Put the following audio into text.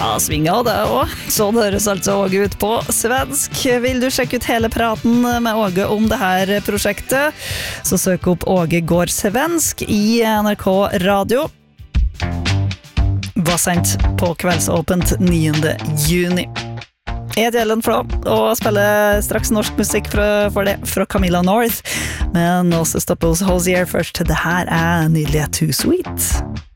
Ja, svinga det også. Sånn høres altså Åge ut på svensk. Vil du sjekke ut hele praten med Åge om det her prosjektet, så søk opp Åge går svensk i NRK Radio. Var sendt på Kveldsåpent 9. juni. Jeg heter Ellen Flå, og spiller straks norsk musikk for det fra Camilla North. Men også stopper hos Hosier først. Det her nydelige Too Sweet.